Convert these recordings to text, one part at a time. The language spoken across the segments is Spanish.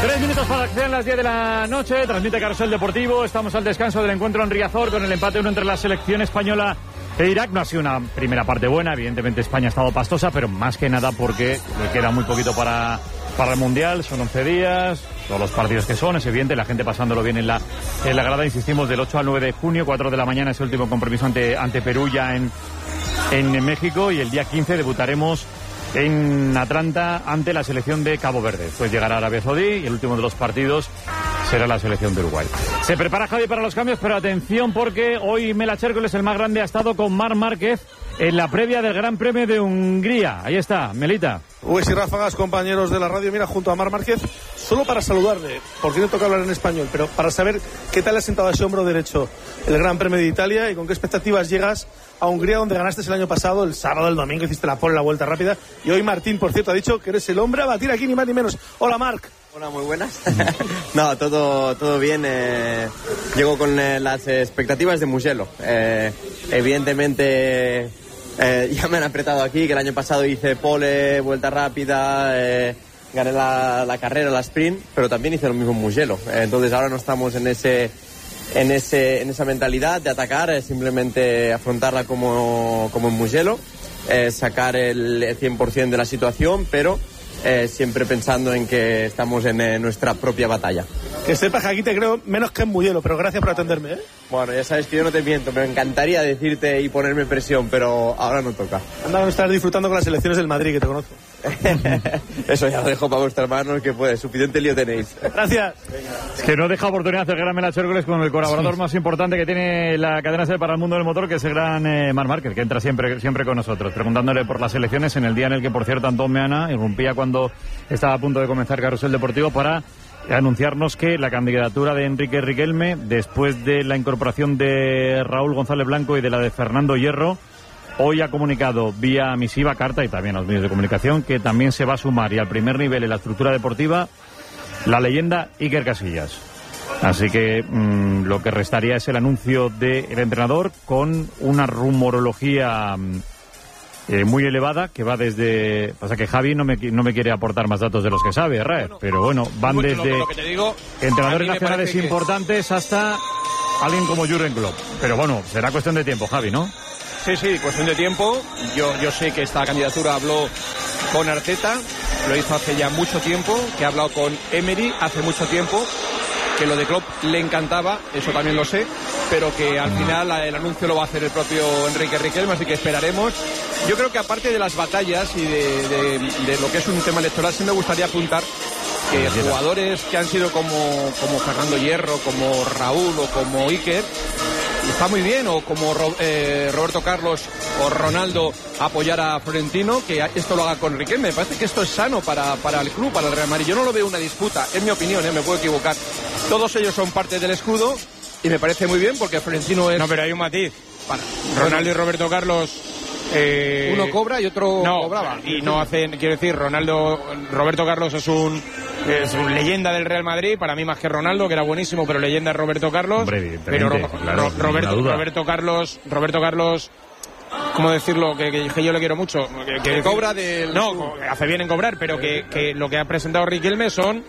3 minutos para que sean las 10 de la noche, transmite Carrusel Deportivo, estamos al descanso del encuentro en Riazor con el empate 1 entre la selección española e Irak. No ha sido una primera parte buena, evidentemente España ha estado pastosa, pero más que nada porque le queda muy poquito para el Mundial, son 11 días, todos los partidos que son, es evidente, la gente pasándolo bien en la grada, insistimos, del 8 al 9 de junio, 4 de la mañana es el último compromiso ante Perú ya en México, y el día 15 debutaremos en Atlanta ante la selección de Cabo Verde. Después llegará Arabia Saudí y el último de los partidos será la selección de Uruguay. Se prepara Javi para los cambios, pero atención porque hoy Mela Chércoles, el más grande, ha estado con Marc Márquez en la previa del Gran Premio de Hungría. Ahí está, Melita. Pues y ráfagas, compañeros de la radio, mira, junto a Marc Márquez, solo para saludarle, porque no toca hablar en español, pero para saber qué tal le ha sentado ese hombro derecho el Gran Premio de Italia y con qué expectativas llegas a Hungría, donde ganaste el año pasado, el sábado, el domingo, hiciste la pole, la vuelta rápida, y hoy Martín, por cierto, ha dicho que eres el hombre a batir aquí, ni más ni menos. Hola, Marc. Hola, muy buenas. No, todo bien. Llego con las expectativas de Mugello. Evidentemente ya me han apretado aquí, que el año pasado hice pole, vuelta rápida, gané la carrera, la sprint, pero también hice lo mismo en Mugello. Entonces ahora no estamos en esa mentalidad de atacar, simplemente afrontarla como en Mugello, sacar el 100% de la situación, pero siempre pensando en que estamos en nuestra propia batalla. Que sepas que aquí te creo menos que en Mugello, pero gracias por atenderme, ¿eh? Bueno, ya sabes que yo no te miento, me encantaría decirte y ponerme presión, pero ahora no toca. Anda, no estar disfrutando con las elecciones del Madrid, que te conozco. Eso ya lo dejo para vuestras manos, que pues suficiente lío tenéis. Gracias. Es que no deja oportunidad de gran Mela Chércoles con el colaborador más importante que tiene la cadena SER para el mundo del motor, que es el gran Marc Márquez, que entra siempre con nosotros, preguntándole por las elecciones en el día en el que, por cierto, Antón Meana irrumpía cuando estaba a punto de comenzar Carrusel Deportivo para anunciarnos que la candidatura de Enrique Riquelme, después de la incorporación de Raúl González Blanco y de la de Fernando Hierro, hoy ha comunicado vía misiva, carta y también a los medios de comunicación que también se va a sumar, y al primer nivel en la estructura deportiva, la leyenda Iker Casillas. Así que lo que restaría es el anuncio del entrenador con una rumorología muy elevada que va desde... Pasa que Javi no me quiere aportar más datos de los que sabe, pero bueno, van desde lo que te digo, entrenadores nacionales importantes hasta alguien como Jürgen Klopp. Pero bueno, será cuestión de tiempo, Javi, ¿no? Sí, cuestión de tiempo. Yo sé que esta candidatura habló con Arteta, lo hizo hace ya mucho tiempo, que ha hablado con Emery hace mucho tiempo, que lo de Klopp le encantaba, eso también lo sé, pero que al final el anuncio lo va a hacer el propio Enrique Riquelme, así que esperaremos. Yo creo que aparte de las batallas y de lo que es un tema electoral, sí me gustaría apuntar que jugadores que han sido como Fernando Hierro, como Raúl o como Iker, está muy bien, o como Roberto Carlos o Ronaldo, apoyar a Florentino, que esto lo haga con Riquelme. Me parece que esto es sano para el club, para el Real Madrid. Yo no lo veo una disputa, es mi opinión, me puedo equivocar. Todos ellos son parte del escudo y me parece muy bien porque Florentino es... No, pero hay un matiz. Ronaldo y Roberto Carlos... uno cobra y otro cobraba. Y no hacen, quiero decir, Roberto Carlos es un leyenda del Real Madrid, para mí más que Ronaldo, que era buenísimo, pero leyenda es Roberto Carlos. Hombre, pero claro, Roberto Carlos, ¿cómo decirlo? Que yo le quiero mucho. Que cobra del... No, hace bien en cobrar, pero que lo que ha presentado Riquelme son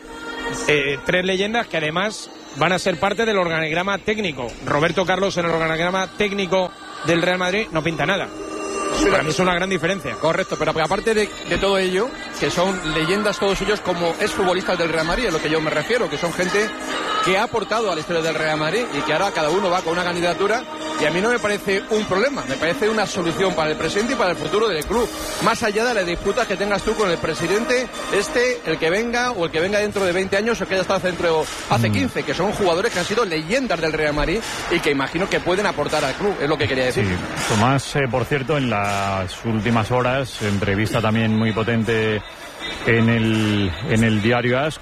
3 leyendas que además van a ser parte del organigrama técnico. Roberto Carlos en el organigrama técnico del Real Madrid no pinta nada. Para mí es una gran diferencia. Correcto, pero aparte de todo ello, que son leyendas todos ellos como exfutbolistas del Real Madrid, es lo que yo me refiero, que son gente que ha aportado a la historia del Real Madrid y que ahora cada uno va con una candidatura, y a mí no me parece un problema, me parece una solución para el presente y para el futuro del club, más allá de las disputas que tengas tú con el presidente, el que venga o el que venga dentro de 20 años o que haya estado hace 15, que son jugadores que han sido leyendas del Real Madrid y que imagino que pueden aportar al club, es lo que quería decir. Sí. Tomás, por cierto, en las últimas horas, entrevista también muy potente en el diario AS,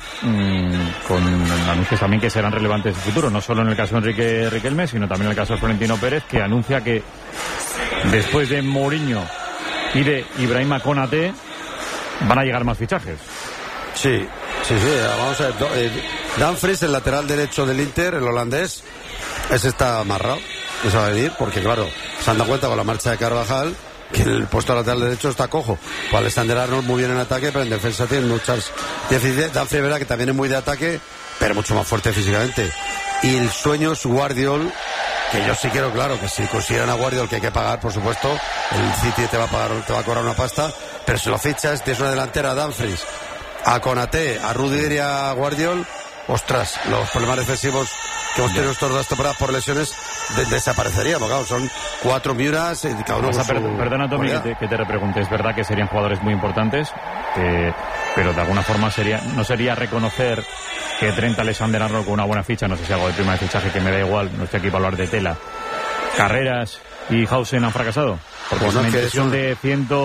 con anuncios también que serán relevantes en el futuro, no solo en el caso de Enrique Riquelme, sino también en el caso de Florentino Pérez, que anuncia que después de Mourinho y de Ibrahima Konaté van a llegar más fichajes. Sí, vamos a ver. Dumfries, el lateral derecho del Inter, el holandés, ese está amarrado, eso va a venir, porque claro, se han dado cuenta con la marcha de Carvajal que el puesto lateral derecho está cojo. Pues Alexander Arnold muy bien en ataque, pero en defensa tiene muchas deficiencias. Dumfries, verdad que también es muy de ataque, pero mucho más fuerte físicamente. Y el sueño es Guardiol, que yo sí quiero, claro, que si consideran a Guardiol, que hay que pagar, por supuesto, el City te va a cobrar una pasta, pero si lo fichas, tienes una delantera a Dumfries, a Konaté, a Rudiger y a Guardiol, ostras, los problemas defensivos que hemos tenido estos 2 temporadas por lesiones desaparecerían, porque claro, son 4 Miuras y cada uno con su... Perdona, Tommy, que te repregunte. Es verdad que serían jugadores muy importantes, pero de alguna forma no sería reconocer que Trent Alexander-Arnold con una buena ficha, no sé si algo de prima de fichaje, que me da igual, no estoy aquí para hablar de tela, Carreras y Hausen han fracasado. Porque es una inversión de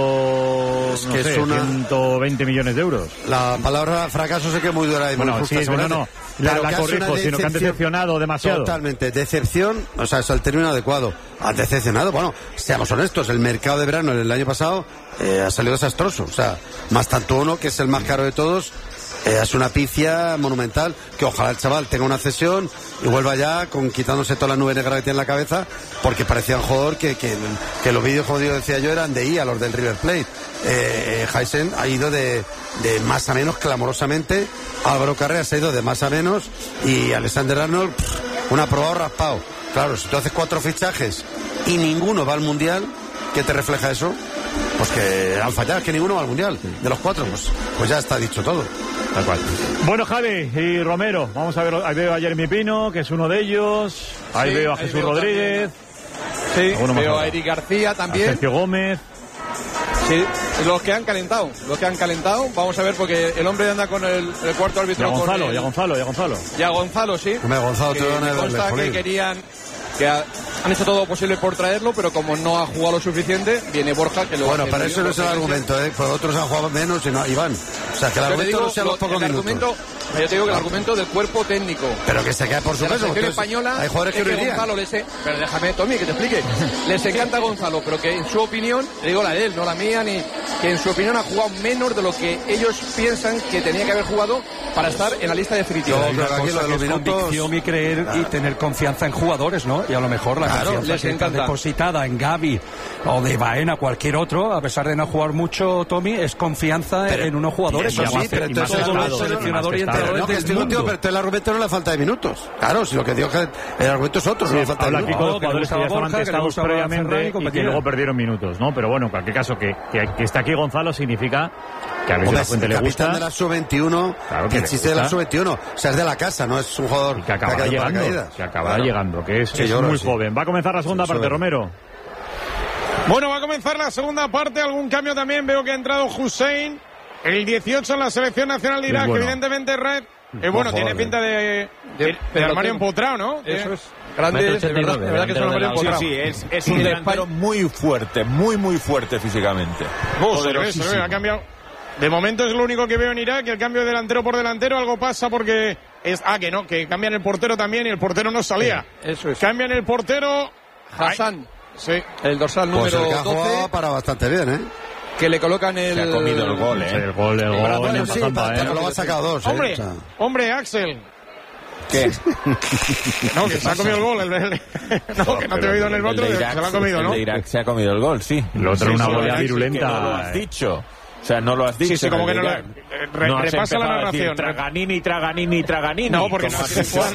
120 millones de euros. La palabra fracaso sé que es muy dura y muy justa. La corrijo, sino que han decepcionado demasiado. Totalmente. Decepción, o sea, es el término adecuado. Han decepcionado. Bueno, seamos honestos, el mercado de verano el año pasado ha salido desastroso. O sea, más tanto uno, que es el más caro de todos, es una pifia monumental, que ojalá el chaval tenga una cesión y vuelva ya quitándose toda la nube negra que tiene en la cabeza, porque parecía un jugador que los vídeos, como decía yo, eran de IA, los del River Plate. Haasen ha ido de más a menos clamorosamente, Álvaro Carreras ha ido de más a menos, y Alexander Arnold, un aprobado raspado. Claro, si tú haces 4 fichajes y ninguno va al Mundial, ¿qué te refleja eso? Pues que han fallado, que ninguno va al Mundial. De los 4, pues ya está dicho todo. Tal cual. Bueno, Javi y Romero, vamos a ver, ahí veo a Jeremy Pino, que es uno de ellos, ahí veo a Jesús Rodríguez, veo a Eric García también, a Sergio Gómez. Sí, los que han calentado, vamos a ver, porque el hombre anda con el cuarto árbitro. Ya Gonzalo, sí. Gonzalo, me consta que querían, que han hecho todo lo posible por traerlo, pero como no ha jugado lo suficiente, viene Borja, que lo... Bueno, para eso no es el argumento, porque otros han jugado menos y no van. O sea, que el argumento no sea los pocos minutos. Yo te digo que el argumento del cuerpo técnico. Pero que se cae por su peso. La selección española, hay jugadores que no irían. Pero déjame, Tommy, que te explique. Les encanta Gonzalo, pero que en su opinión, le digo la de él, no la mía, ni que en su opinión ha jugado menos de lo que ellos piensan que tenía que haber jugado para estar en la lista definitiva. Aquí lo de los minutos, convicción y creer y tener confianza en jugadores, ¿no? Y a lo mejor la confianza que está depositada en Gavi o de Baena, cualquier otro, a pesar de no jugar mucho, Tommy, es confianza en unos jugadores. Eso sí, pero entonces el seleccionador y entrenador del mundo. Pero el argumento no le falta de minutos. Claro, si lo que digo que el argumento es otro, no le falta de minutos. Aquí con los jugadores que ya estaban testados previamente y que luego perdieron minutos, ¿no? Pero bueno, en cualquier caso, que esté aquí Gonzalo significa que a Luis de la Fuente le gusta. De la sub-21, claro que existe de la sub-21. O sea, es de la casa, no es un jugador que acabará llegando, que es muy joven. Va a comenzar la segunda parte, Romero. Bueno, va a comenzar la segunda parte. Algún cambio también. Veo que ha entrado Hussein, el 18 en la selección nacional de Irak, que evidentemente Red. Bueno, tiene pinta de armario empotrado, ¿no? Eso es grande, de verdad que es un armario empotrado. Sí, es un delantero muy fuerte físicamente. Poderoso, ha cambiado. De momento es lo único que veo en Irak, el cambio de delantero por delantero. Algo pasa porque que cambian el portero también y el portero no salía. Eso es. Cambian el portero. Hassan. Sí. El dorsal número 12. Para bastante bien, ¿eh? Que le colocan el... Se ha comido el gol, ¿eh? El gol. Sí, lo ha sacado 2, Hombre, Axel. ¿Qué? No, que se ha comido el gol. No, que no te he oído en el otro, se lo ha comido, ¿no? El de Irak se ha comido el gol, sí. Lo otro una goleada virulenta. No lo has dicho. O sea, no lo has dicho. Sí, como que no lo... repasa la narración. Traganini. No, porque no es igual.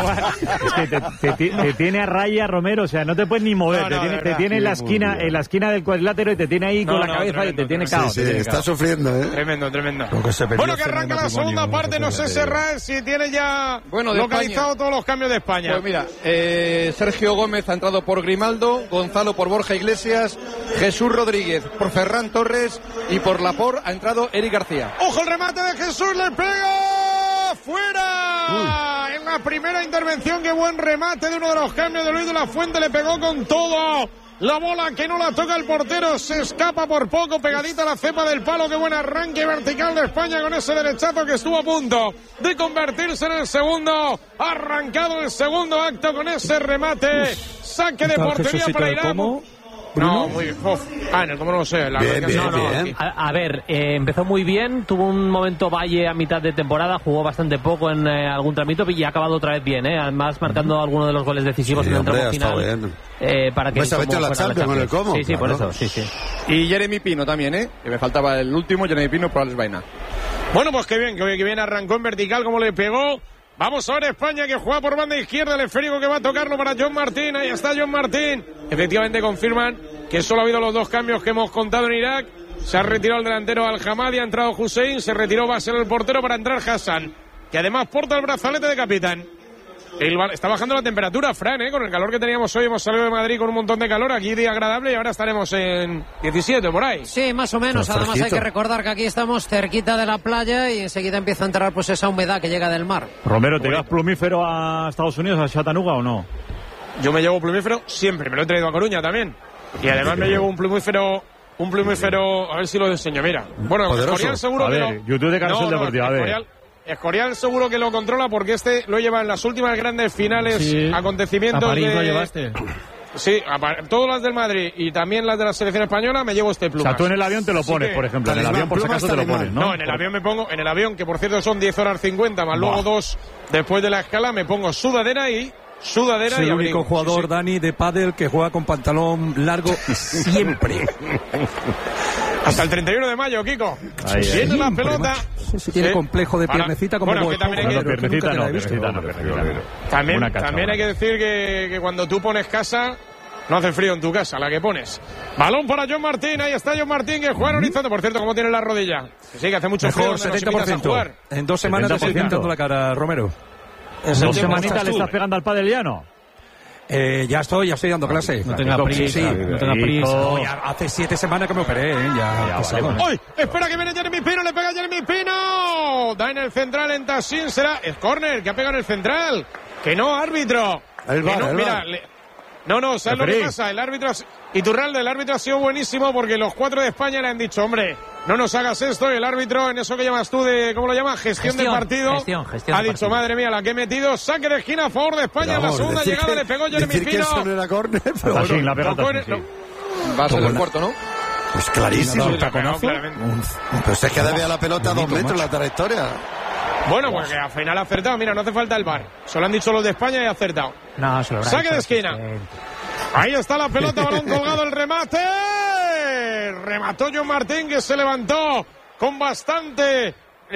Es que te tiene a raya, Romero, o sea, no te puedes ni mover. Te tiene en la esquina del cuadrilátero y te tiene ahí con la cabeza y te tiene caos. Sí, está sufriendo, ¿eh? Tremendo. Bueno, que arranca la segunda parte, no sé, Serrat, si tiene ya localizado todos los cambios de España. Pues mira, Sergio Gómez ha entrado por Grimaldo, Gonzalo por Borja Iglesias, Jesús Rodríguez por Ferran Torres y por Laporte ha entrado Eric García. ¡Ojo el remate de Jesús! ¡Le pega! ¡Fuera! En la primera intervención, qué buen remate de uno de los cambios de Luis de la Fuente. Le pegó con todo. La bola que no la toca el portero. Se escapa por poco, pegadita a la cepa del palo. ¡Qué buen arranque vertical de España con ese derechazo que estuvo a punto de convertirse en el segundo! Arrancado el segundo acto con ese remate. Saque de portería para Irán. No, muy bien. En el cómo no lo sé. Bien. A ver, empezó muy bien, tuvo un momento Valle a mitad de temporada, jugó bastante poco en algún tramito y ha acabado otra vez bien, además marcando algunos de los goles decisivos en el tramo final. Para que pues ha metido la Champions con el Como. Sí, por eso, sí. Y Jeremy Pino también, que me faltaba el último, Jeremy Pino por Alex Baena. Bueno, pues qué bien arrancó en vertical, como le pegó. Vamos a ver España, que juega por banda izquierda, el esférico que va a tocarlo para John Martín. Ahí está John Martín. Efectivamente confirman que solo ha habido los 2 cambios que hemos contado en Irak. Se ha retirado el delantero Al-Hamadi, ha entrado Hussein, se retiró Basel el portero para entrar Hassan, que además porta el brazalete de capitán. Está bajando la temperatura, Fran, con el calor que teníamos hoy. Hemos salido de Madrid con un montón de calor, aquí día agradable, y ahora estaremos en 17 por ahí. Sí, más o menos. Además hay que recordar que aquí estamos cerquita de la playa y enseguida empieza a entrar pues esa humedad que llega del mar. Romero, ¿te llevas plumífero a Estados Unidos, a Chattanooga o no? Yo me llevo plumífero siempre, me lo he traído a Coruña también. Y además me llevo un plumífero, a ver si lo enseño, mira. Bueno, Escorial seguro a ver, YouTube de Carrusel Deportivo, a ver. Escorial seguro que lo controla porque lo lleva en las últimas grandes finales, acontecimientos. ¿A París lo llevaste? Sí, todas las del Madrid y también las de la selección española me llevo este plumas. O sea, tú en el avión te lo pones, por ejemplo. En el avión, por si acaso, te lo pones, ¿no? No, en el avión me pongo, que por cierto son 10 horas 50, más luego 2 después de la escala, me pongo sudadera y es el único jugador, Dani, de pádel que juega con pantalón largo siempre. Hasta el 31 de mayo, Kiko. Viene la pelota. Tiene complejo de piernecita como También hay que decir que cuando tú pones casa, no hace frío en tu casa, la que pones. Balón para John Martín, ahí está John Martín, que juega en horizonte. Por cierto, ¿cómo tiene la rodilla? Sí, que hace mucho frío. 70%. En 2 semanas te estoy pintando la cara, Romero. ¿En 2 semanitas le estás pegando al pádeliano? Ya estoy dando clase. No tenga prisa. Hace 7 semanas que me operé, ¡Uy! Espera que viene Jeremy Pino, le pega Jeremy Pino. Da en el central en Tassin, es córner, que ha pegado en el central. Que no, árbitro. No, ¿sabes lo que pasa? El árbitro, Iturralde, el árbitro ha sido buenísimo porque los 4 de España le han dicho, hombre, no nos hagas esto. Y el árbitro, en eso que llamas tú de, ¿cómo lo llamas? Gestión del partido. Ha dicho, madre mía, la que he metido. Saque de esquina a favor de España. En la segunda llegada le pegó Jeremy Pino. Que eso no era córner, pero bueno, la pegó va a ser el cuarto, ¿no? Pues clarísimo. Pero es que debe a la pelota a 2 metros la trayectoria. Bueno, pues que al final ha acertado. Mira, no hace falta el VAR. Se lo han dicho los de España y ha acertado. No, se lo habrá Saque de esquina. Ahí está la pelota, balón colgado, el remate. Remató John Martín, que se levantó con bastante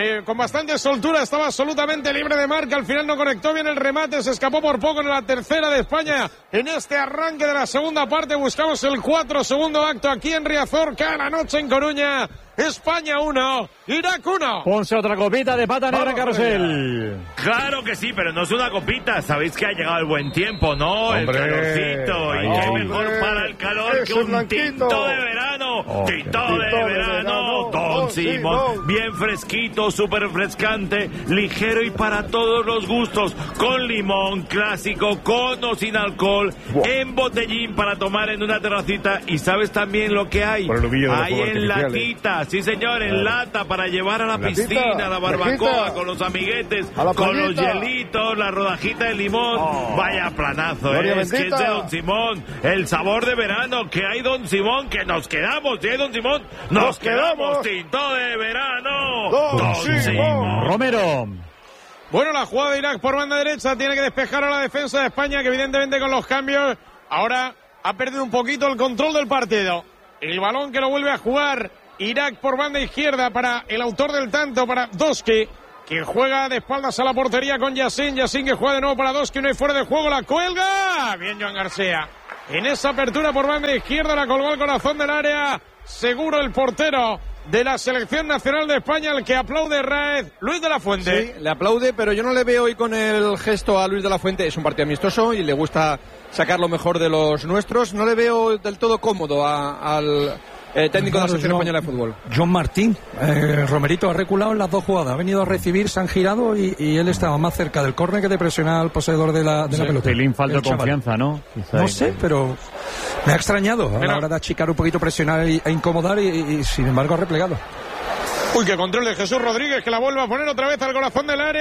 soltura, estaba absolutamente libre de marca, al final no conectó bien el remate, se escapó por poco en la tercera de España. En este arranque de la segunda parte buscamos el 4, segundo acto aquí en Riazor, cada noche en Coruña. España 1, Irak 1. Ponse otra copita de pata negra, Carrusel. Claro que sí, pero no es una copita. Sabéis que ha llegado el buen tiempo, ¿no? Hombre, el calorcito. Y qué mejor para el calor que un tinto de verano. Tinto de verano. Don Simón. Bien fresquito, súper refrescante, ligero y para todos los gustos. Con limón, clásico, con o sin alcohol. En botellín para tomar en una terracita. Y sabes también lo que hay. Hay en latita. Sí, señor, en lata para llevar a la piscina, a la barbacoa, con los amiguetes, con los hielitos, la rodajita de limón. Vaya planazo, es que es de Don Simón. El sabor de verano que hay, Don Simón, que nos quedamos, ¿sí, Don Simón? Nos quedamos, tinto de verano. Don Simón. Romero. Bueno, la jugada de Irak por banda derecha tiene que despejar a la defensa de España, que evidentemente con los cambios ahora ha perdido un poquito el control del partido. El balón que lo vuelve a jugar Irak por banda izquierda para el autor del tanto, para Doski, que juega de espaldas a la portería con Yassin que juega de nuevo para Doski, no hay fuera de juego, la cuelga. Bien Joan García. En esa apertura por banda izquierda la colgó al corazón del área. Seguro el portero de la Selección Nacional de España, el que aplaude Raez, Luis de la Fuente. Sí, le aplaude, pero yo no le veo hoy con el gesto a Luis de la Fuente. Es un partido amistoso y le gusta sacar lo mejor de los nuestros. No le veo del todo cómodo al técnico de la Selección Española de Fútbol. John Martín, Romerito ha reculado en las 2 jugadas, ha venido a recibir, se han girado y él estaba más cerca del córner que de presionar al poseedor de la pelota. Pelín falta de confianza, ¿no? No sé, pero me ha extrañado a la hora de achicar un poquito, presionar e incomodar y sin embargo ha replegado. Uy, qué control de Jesús Rodríguez, que la vuelve a poner otra vez al corazón del área.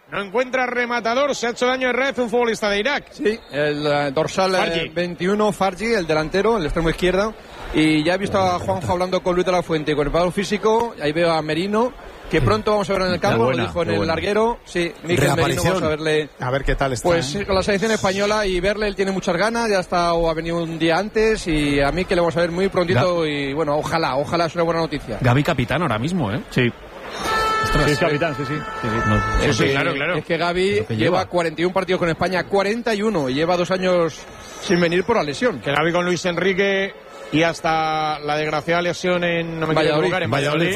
No encuentra rematador, se ha hecho daño de red un futbolista de Irak. Sí, el dorsal 21, Fargi, el delantero, el extremo izquierdo. Y ya he visto a Juanjo hablando con Luis de la Fuente, con el preparador físico. Ahí veo a Merino, que pronto vamos a ver en el campo, lo dijo en el larguero. Sí, Miguel Merino, vamos a verle. A ver qué tal está. Pues con la selección española y verle, él tiene muchas ganas, ya está o ha venido un día antes y a mí que le vamos a ver muy prontito y bueno, ojalá es una buena noticia. Gavi capitán ahora mismo, ¿eh? Sí. Sí, es capitán, sí. Sí, claro. Es que Gavi lleva 41 partidos con España, 41, y lleva 2 años sin venir por la lesión. Que Gavi con Luis Enrique y hasta la desgraciada lesión en Valladolid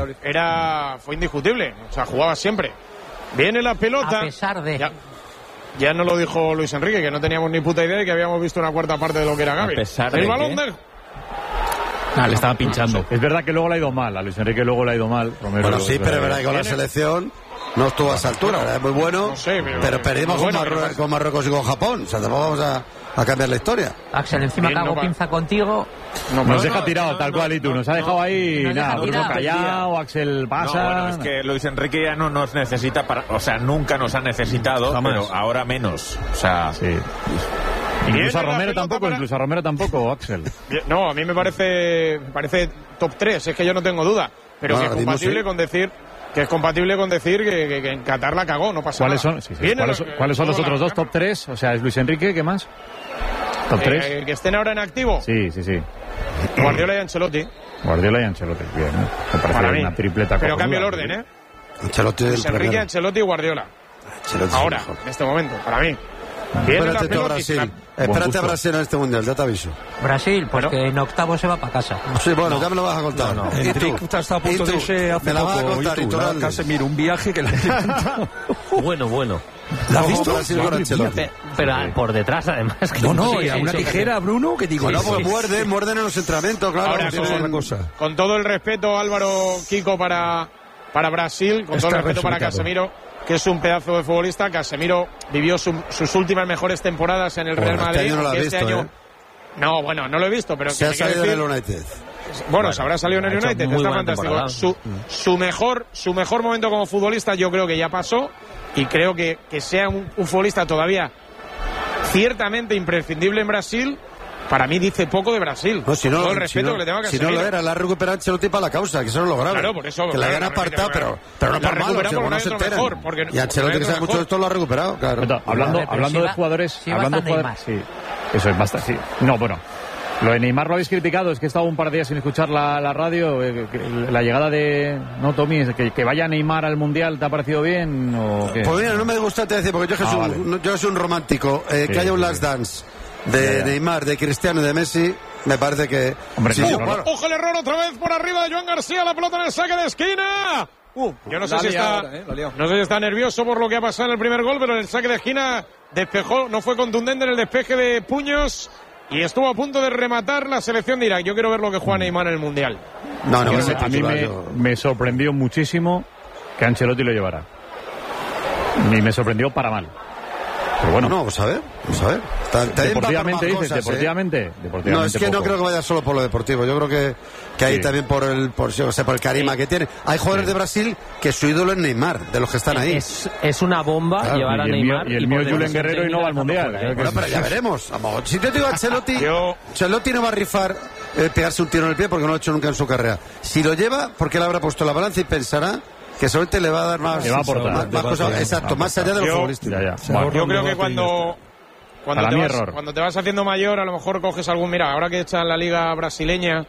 fue indiscutible. O sea, jugaba siempre. Viene la pelota. A pesar de... Ya no lo dijo Luis Enrique, que no teníamos ni puta idea de que habíamos visto una cuarta parte de lo que era Gavi. El balón del... le estaba pinchando. Es verdad que luego le ha ido mal, a Luis Enrique luego le ha ido mal. Romero, bueno, sí, pero es verdad que con la selección no estuvo a esa altura, era muy bueno, no sé, pero perdimos con Marruecos y con Japón. O sea, tampoco vamos a cambiar la historia. Axel, encima que hago pinza contigo. Nos deja tirado tal cual y tú, nos ha dejado ahí nada, Bruno callado, Axel pasa. No, bueno, es que Luis Enrique ya no nos necesita o sea, nunca nos ha necesitado, pero ahora menos. O sea, sí. Incluso a Romero tampoco, Axel. No, a mí me parece top 3, es que yo no tengo duda. Pero que es compatible con decir que en Qatar la cagó, no pasa nada. ¿Cuáles son los otros dos top 3? O sea, es Luis Enrique, ¿qué más? ¿Top 3? Que estén ahora en activo. Sí. Guardiola y Ancelotti. Bien, ¿no? Me parece para mí una tripleta. Pero cambio el orden, ¿eh? Luis Enrique, Ancelotti y Guardiola. Ahora, en este momento, para mí. Espérate a Brasil. Espérate a Brasil en este mundial, ya te aviso. Brasil, pues que en octavos se va para casa. Sí, bueno, ya me lo vas a contar. Enrique está a punto de irse hace me la vas a poco. contar, Casemiro, un viaje que le Bueno. ¿La has visto? Pero por detrás, además. Y a una tijera, Bruno, que digo... Bueno, pues muerden en los entrenamientos, claro. Ahora, con todo el respeto, Álvaro, Kiko, para Brasil, con todo el respeto para Casemiro, que es un pedazo de futbolista. Casemiro vivió sus últimas mejores temporadas en el Real Madrid. Este año no lo has visto, No, bueno, no lo he visto, pero... Se ha salido del United. Bueno, se habrá salido en el United, está fantástico. Su mejor momento como futbolista yo creo que ya pasó, y creo que sea un futbolista todavía ciertamente imprescindible en Brasil. Para mí dice poco de Brasil. No, si no, todo el respeto que le tengo a Casemiro. Si no lo era, la ha recuperado Ancelotti para la causa, que eso no es lo grave. Claro, por eso. Que la hayan apartado, pero no por malo, no se enteran. Y Ancelotti, que sabe mucho de esto, lo ha recuperado, claro. Hablando de jugadores... Sí, eso es bastante... Sí. No, bueno... Lo de Neymar lo habéis criticado, es que he estado un par de días sin escuchar la radio. La llegada de... No, Tommy, que vaya Neymar al Mundial, ¿te ha parecido bien o qué? Pues mira, no me gusta te decir, porque yo soy un romántico. Que haya un last dance de Neymar, de Cristiano y de Messi, me parece que... Hombre, ¡ojo el error otra vez por arriba de Joan García! La pelota en el saque de esquina. Yo no sé si está nervioso por lo que ha pasado en el primer gol, pero en el saque de esquina despejó, no fue contundente en el despeje de puños. Y estuvo a punto de rematar la selección de Irak. Yo quiero ver lo que juega Neymar en el Mundial. A mí me sorprendió muchísimo que Ancelotti lo llevara. Y me sorprendió para mal. Pero bueno. No, vamos a ver. Deportivamente dices, deportivamente. No, es que poco. no creo que vaya solo por lo deportivo. Yo creo que ahí también por el carisma que tiene. Hay jugadores de Brasil que su ídolo es Neymar, de los que están ahí. Es una bomba llevar a Neymar. Y el mío Julen Guerrero y no va al Mundial. Bueno, pero ya veremos. Vamos, si te digo Ancelotti no va a rifar pegarse un tiro en el pie porque no lo ha hecho nunca en su carrera. Si lo lleva, porque él habrá puesto la balanza y pensará que solamente le va a dar más cosas. Exacto, más allá de lo futbolístico. Yo creo que cuando te vas haciendo mayor, a lo mejor coges algún... Mira, ahora que echan la liga brasileña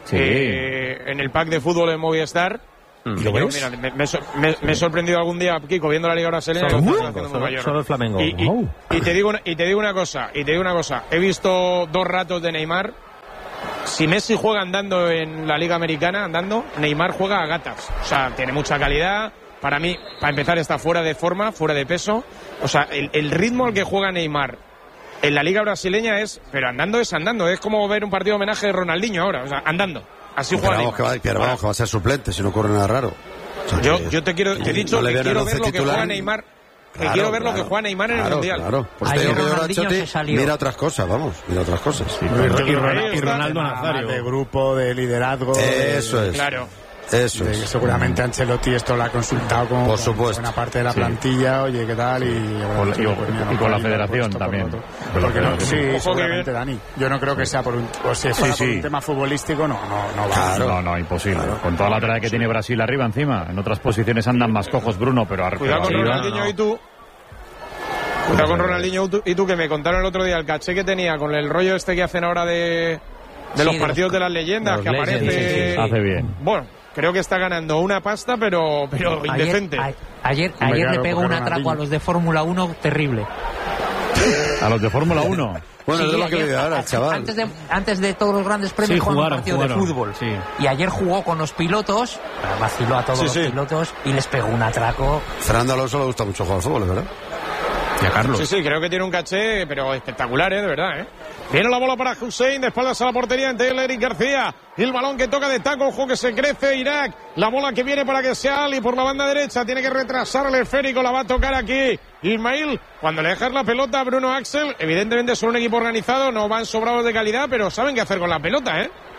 en el pack de fútbol en Movistar... Mira, me he sorprendido algún día, Kiko, viendo la liga brasileña. Solo el Flamengo. Y te digo una cosa. He visto 2 ratos de Neymar. Si Messi juega andando en la liga americana, Neymar juega a gatas. O sea, tiene mucha calidad. Para mí, para empezar, está fuera de forma, fuera de peso. O sea, el ritmo al que juega Neymar en la liga brasileña es andando. Es como ver un partido de homenaje de Ronaldinho ahora. O sea, andando. Así juega Neymar. Que va a ser suplente, si no ocurre nada raro. O sea, te he dicho que quiero ver lo que juega Neymar. Quiero ver lo que juega Neymar en el Mundial. Claro. Pues te digo que Ronaldinho se salió. Mira otras cosas. Y Ronaldo Nazario. De grupo, de liderazgo. Eso es. Claro. Eso es. Seguramente Ancelotti esto lo ha consultado con buena parte de la plantilla, oye, ¿qué tal? Y con la federación también. Sí, seguramente, Dani. Yo no creo que sea por un tema futbolístico, no va. No, imposible. Claro. Con toda la trayectoria que tiene Brasil arriba encima. En otras posiciones andan más cojos, Bruno, pero cuidado con Ronaldinho y tú. Cuidado con Ronaldinho y tú, que me contaron el otro día el caché que tenía con el rollo este que hacen ahora de los partidos de las leyendas, que aparece. Hace bien. Bueno, creo que está ganando una pasta, pero indecente. Ayer le pegó un atraco a los de Fórmula 1 terrible. ¿A los de Fórmula 1? Bueno, es lo que le ahora, chaval. Antes de todos los grandes premios jugaron un partido de fútbol. Sí. Y ayer jugó con los pilotos, vaciló a todos los pilotos y les pegó un atraco. Fernando Alonso le gusta mucho jugar al fútbol, ¿verdad? Y a Carlos. Sí, creo que tiene un caché, pero espectacular, de verdad, Viene la bola para Hussein, de espaldas a la portería ante Eric García. Y el balón que toca de taco, ojo que se crece Irak. La bola que viene para que sea Ali por la banda derecha. Tiene que retrasar el esférico, la va a tocar aquí Ismail. Cuando le dejas la pelota a Bruno Axel, evidentemente son un equipo organizado, no van sobrados de calidad, pero saben qué hacer con la pelota,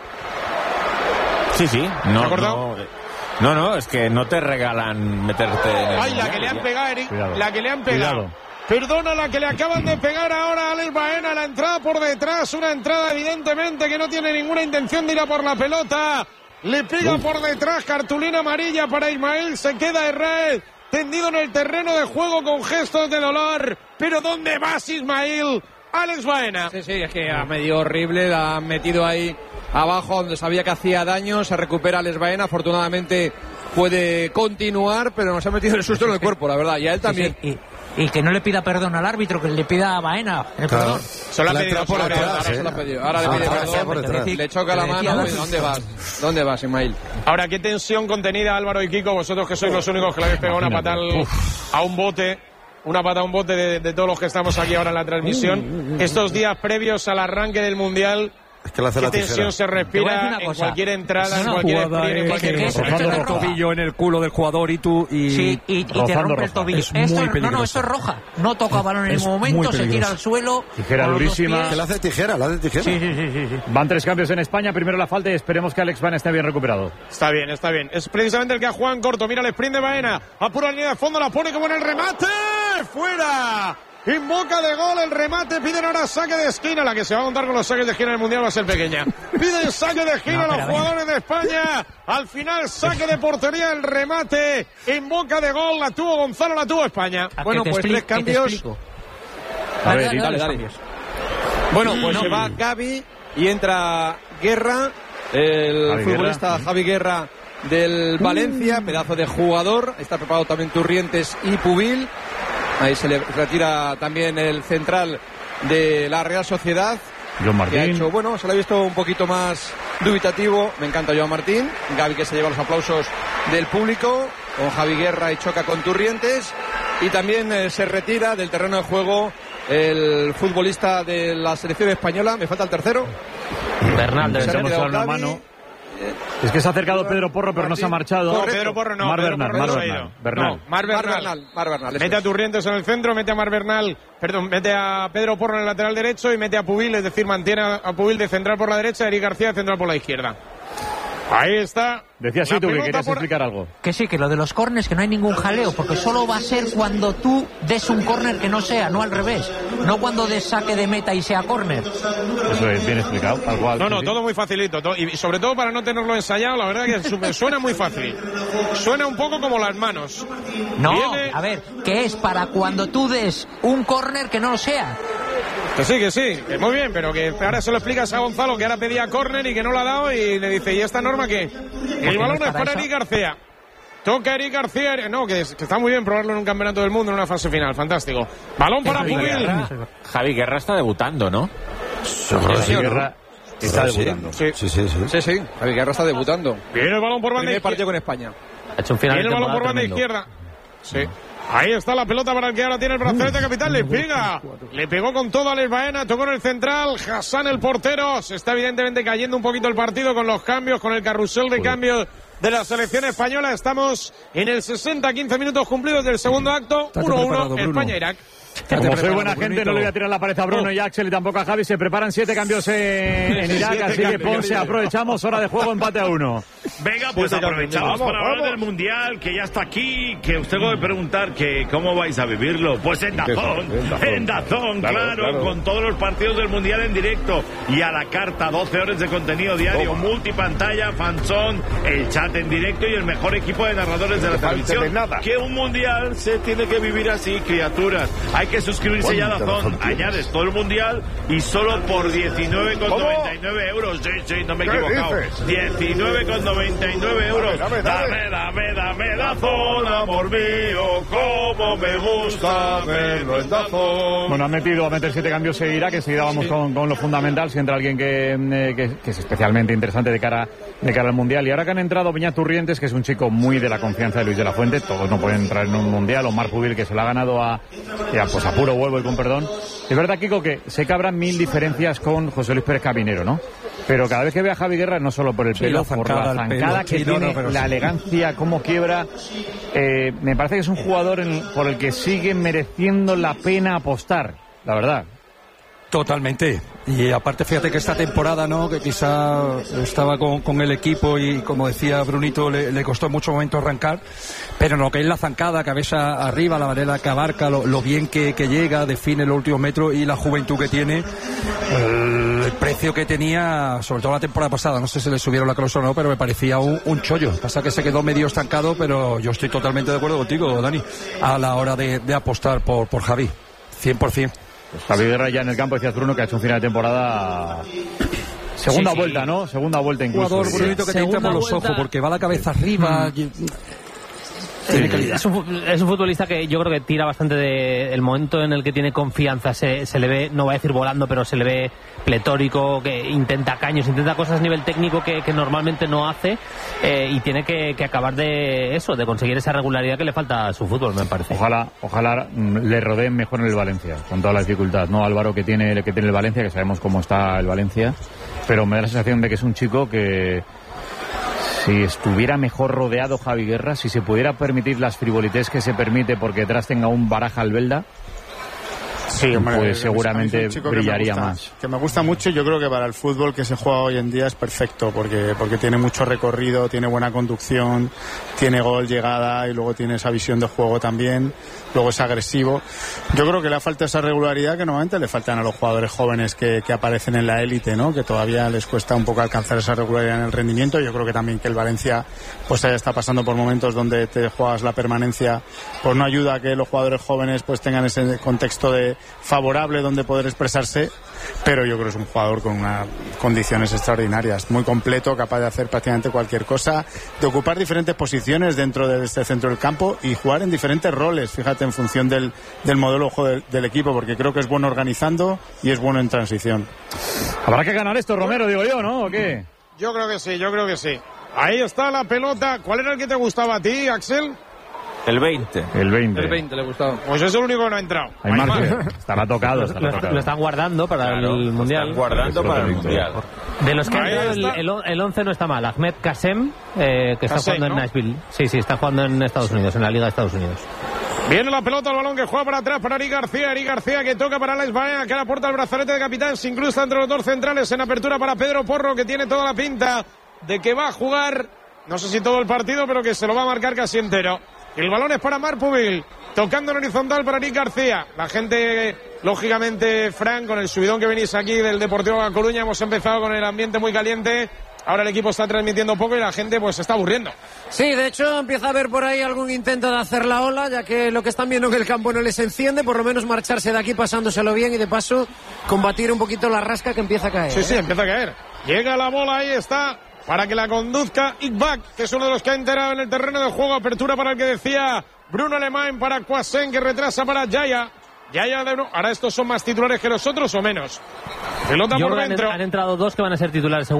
Sí. No, es que no te regalan meterte en el... Ay, la que le han pegado, Eric. Cuidado. La que le han pegado. Cuidado. Perdona, la que le acaban de pegar ahora a Alex Baena, la entrada por detrás, una entrada evidentemente que no tiene ninguna intención de ir a por la pelota. Le pega por detrás, cartulina amarilla para Ismail, se queda Herrera tendido en el terreno de juego con gestos de dolor. Pero ¿dónde vas, Ismail? Alex Baena. Sí, es que ha medio horrible, la han metido ahí abajo donde sabía que hacía daño, se recupera Alex Baena, afortunadamente puede continuar, pero nos ha metido el susto en el cuerpo, la verdad, y a él también. Y que no le pida perdón al árbitro, que le pida a Baena el perdón. Se lo ha pedido por detrás, ahora le pide perdón, le choca la mano. ¿Dónde vas, Ismail? Ahora, qué tensión contenida, Álvaro y Kiko, vosotros que sois los únicos que le habéis pegado una pata a un bote. Una pata a un bote de todos los que estamos aquí ahora en la transmisión. Estos días previos al arranque del Mundial. Es que qué tensión se respira en cualquier entrada, en cualquier rozando el tobillo en el culo del jugador y te rompe el tobillo. Esto es roja. No toca balón en ningún momento, se tira al suelo. Tijera durísima. Que la hace tijera. Sí. Van 3 cambios en España. Primero la falta y esperemos que Alex Baena esté bien recuperado. Está bien. Es precisamente el que ha jugado en corto. Mira el sprint de Baena. Apura la línea de fondo, la pone como en el remate. ¡Fuera! En boca de gol el remate, piden ahora saque de esquina. La que se va a contar con los saques de esquina en el Mundial va a ser pequeña. Piden saque de esquina los jugadores de España. Al final saque de portería, el remate en boca de gol. La tuvo Gonzalo, la tuvo España. Bueno, pues 3 cambios. A ver, dale. Bueno, pues se va Gavi y entra Guerra, el futbolista Javi Guerra del Valencia, pedazo de jugador. Está preparado también Turrientes y Pubil. Ahí se le retira también el central de la Real Sociedad. Joan Martín. Se lo ha visto un poquito más dubitativo. Me encanta Joan Martín. Gavi, que se lleva los aplausos del público. Con Javi Guerra y choca con Turrientes. Y también se retira del terreno de juego el futbolista de la selección española. Me falta el tercero. Bernal, debe ser una mano. Es que se ha acercado Pedro Porro, pero no se ha marchado. No, Pedro Porro no. Mar Bernal. Mar Bernal. Mete a Turrientes en el centro, mete a mete a Pedro Porro en el lateral derecho y mete a Pubil, es decir, mantiene a Pubil de central por la derecha, Eric García de central por la izquierda. Ahí está. Decías tú que querías explicar algo. Que sí, que lo de los córners, que no hay ningún jaleo, porque solo va a ser cuando tú des un córner que no sea, no al revés. No cuando des saque de meta y sea córner. Eso es bien explicado, tal cual. No, todo muy facilito. Y sobre todo para no tenerlo ensayado, la verdad que suena muy fácil. Suena un poco como las manos. No, a ver, que es para cuando tú des un córner que no lo sea. Que sí, muy bien, pero que ahora se lo explicas a Gonzalo, que ahora pedía córner y que no lo ha dado, y le dice, ¿y esta norma qué? El balón es para Eric García. Toca Eric García, que está muy bien probarlo en un campeonato del mundo en una fase final, fantástico. Balón para Pubil. Javi Guerra está debutando, ¿no? Javi Guerra está debutando. Sí, Javi Guerra está debutando. Viene el balón por banda izquierda. Partido con España. Ha hecho un final. Viene el balón por banda izquierda. Sí. Ahí está la pelota para el que ahora tiene el brazalete capital. Le pega. Le pegó con todo a Alex Baena. Tocó en el central. Hassan, el portero. Se está evidentemente cayendo un poquito el partido con los cambios, con el carrusel de cambios de la selección española. Estamos en el 60, 15 minutos cumplidos del segundo acto. 1-1 España-Irak. Como soy buena gente, no le voy a tirar la pared a Bruno y a Axel y tampoco a Javi. Se preparan 7 cambios en Irak, así que Ponce, aprovechamos, hora de juego, empate a 1. Venga, pues aprovechamos para hablar del Mundial, que ya está aquí, que usted puede preguntar que cómo vais a vivirlo. Pues en Dazón, claro, con todos los partidos del Mundial en directo y a la carta, 12 horas de contenido diario, multipantalla, fanzón, el chat en directo y el mejor equipo de narradores de la televisión. Que un Mundial se tiene que vivir así, criaturas. Hay que suscribirse ya a Dazón, añades todo el Mundial y solo por 19,99 euros. Sí, no me he equivocado. 19,99 euros. Dame Dazón, amor mío, como me gusta verlo en Dazón. Bueno, ha meter 7 cambios en Irak, que enseguida vamos con lo fundamental, si entra alguien que es especialmente interesante de cara al Mundial. Y ahora que han entrado Beñat Turrientes, que es un chico muy de la confianza de Luis de la Fuente, todos no pueden entrar en un Mundial, o Marc Pubil, que se lo ha ganado a puro huevo y con perdón. Es verdad, Kiko, que sé que habrá 1000 diferencias con José Luis Pérez Cabinero, ¿no? Pero cada vez que ve a Javi Guerra, no solo por el pelo, por la zancada que tiene, la elegancia, cómo quiebra, me parece que es un jugador por el que sigue mereciendo la pena apostar, la verdad. Totalmente. Y aparte, fíjate que esta temporada, ¿no?, que quizá estaba con el equipo y, como decía Brunito, le costó en muchos momentos arrancar, pero en lo que es la zancada, cabeza arriba, la manera que abarca, lo bien que llega, define los últimos metros y la juventud que tiene, el precio que tenía, sobre todo la temporada pasada, no sé si le subieron la cláusula o no, pero me parecía un chollo. Pasa que se quedó medio estancado, pero yo estoy totalmente de acuerdo contigo, Dani, a la hora de apostar por Javi, 100%. Pues Javi Guerra ya en el campo, decías, Bruno, que ha hecho un final de temporada... Segunda vuelta, ¿no? Segunda vuelta incluso. Jugador, Brunito, que te entra por los ojos, porque va la cabeza arriba... Es un futbolista que yo creo que tira bastante el momento en el que tiene confianza, se le ve, no voy a decir volando, pero se le ve pletórico, que intenta caños, intenta cosas a nivel técnico que normalmente no hace, y tiene que acabar de conseguir esa regularidad que le falta a su fútbol, me parece. Ojalá le rodeen mejor en el Valencia, con toda la dificultad, ¿no? Álvaro, que tiene el Valencia, que sabemos cómo está el Valencia, pero me da la sensación de que es un chico que, si estuviera mejor rodeado Javi Guerra, si se pudiera permitir las frivolités que se permite porque detrás tenga un Baraja Albelda, sí, hombre, pues seguramente brillaría más. Que me gusta mucho, y yo creo que para el fútbol que se juega hoy en día es perfecto, porque tiene mucho recorrido, tiene buena conducción, tiene gol, llegada, y luego tiene esa visión de juego también, luego es agresivo. Yo creo que le falta esa regularidad que normalmente le faltan a los jugadores jóvenes que aparecen en la élite, ¿no? Que todavía les cuesta un poco alcanzar esa regularidad en el rendimiento. Yo creo que también que el Valencia pues ya está pasando por momentos donde te juegas la permanencia, pues no ayuda a que los jugadores jóvenes pues tengan ese contexto favorable donde poder expresarse, pero yo creo que es un jugador con unas condiciones extraordinarias, muy completo, capaz de hacer prácticamente cualquier cosa, de ocupar diferentes posiciones dentro de este centro del campo y jugar en diferentes roles, fíjate, en función del modelo de juego del equipo, porque creo que es bueno organizando y es bueno en transición. Habrá que ganar esto, Romero, digo yo, ¿no? ¿O qué? Yo creo que sí. Ahí está la pelota. ¿Cuál era el que te gustaba a ti, Axel? El 20. El 20. El 20 le gustaba. Pues es el único que no ha entrado. Estará tocado. Lo están guardando para el Mundial. Lo están guardando para el Mundial. De los que el 11 no está mal. Ahmed Kassem, que está jugando en Nashville. Sí, está jugando en Estados Unidos, en la Liga de Estados Unidos. Viene la pelota, el balón que juega para atrás para Eric García que toca para Alex Baena, que le aporta el brazalete de capitán, se incrusta entre los dos centrales en apertura para Pedro Porro, que tiene toda la pinta de que va a jugar, no sé si todo el partido, pero que se lo va a marcar casi entero. El balón es para Marc Pubil, tocando en horizontal para Eric García. La gente, lógicamente, Fran, con el subidón que venís aquí del Deportivo de Coruña, hemos empezado con el ambiente muy caliente. Ahora el equipo está transmitiendo poco y la gente pues se está aburriendo. Sí, de hecho empieza a haber por ahí algún intento de hacer la ola, ya que lo que están viendo en el campo no les enciende, por lo menos marcharse de aquí pasándoselo bien y de paso combatir un poquito la rasca que empieza a caer. Sí, empieza a caer. Llega la bola, ahí está, para que la conduzca Iqbak, que es uno de los que ha enterado en el terreno de juego. Apertura para el que decía Bruno Alemán, para Quasen, que retrasa para Yaya. Ahora estos son más titulares que los otros o menos. Pelota por dentro. Han entrado dos que van a ser titulares seguro.